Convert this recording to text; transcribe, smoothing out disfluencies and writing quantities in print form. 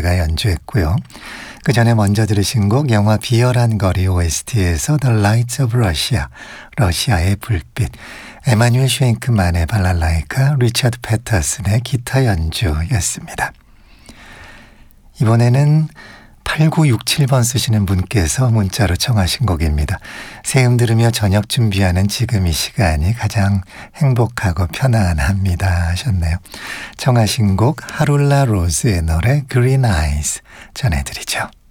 밴드가 연주했고요. 그 전에 먼저 들으신 곡 영화 비열한 거리 OST에서 The Lights of Russia, 러시아의 불빛, 에마뉴엘 슈잉크만의 발랄라이카, 리처드 패터슨의 기타 연주였습니다. 이번에는 8967번 쓰시는 분께서 문자로 청하신 곡입니다. 새음 들으며 저녁 준비하는 지금 이 시간이 가장 행복하고 편안합니다 하셨네요. 청하신 곡 하룰라 로즈의 노래 Green Eyes 전해드리죠.